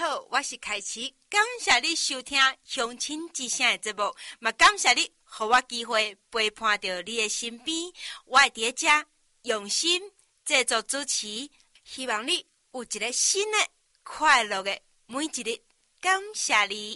好，我是凯琪，感谢你收听乡亲之声的节目，嘛感谢你，给我机会陪伴到你的身边。我会在这用心制作主持，希望你有一个新的快乐的每一日。感谢你。